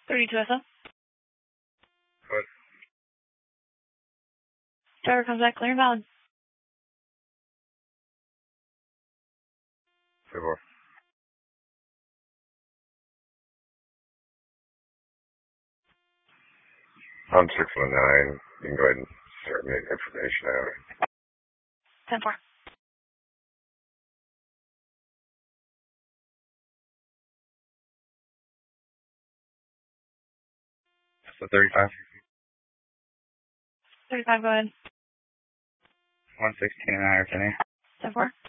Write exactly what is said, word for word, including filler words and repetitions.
thirty-two S M. Good. Driver comes back clear and valid. two four. On six one nine, you can go ahead and start making information out. ten four. So thirty-five. thirty-five, go ahead. one sixteen and a half, ten ten four.